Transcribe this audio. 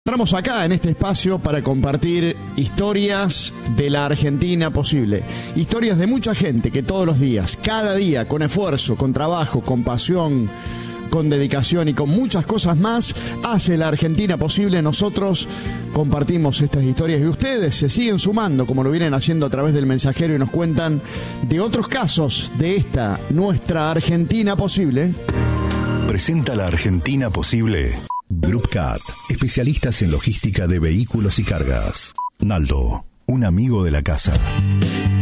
Estamos acá en este espacio para compartir historias de la Argentina posible. Historias de mucha gente que todos los días, cada día, con esfuerzo, con trabajo, con pasión, con dedicación y con muchas cosas más, hace la Argentina posible. Nosotros compartimos estas historias y ustedes se siguen sumando, como lo vienen haciendo a través del mensajero, y nos cuentan de otros casos de esta, nuestra Argentina posible. Presenta la Argentina posible. Group Cat, especialistas en logística de vehículos y cargas. Naldo, un amigo de la casa.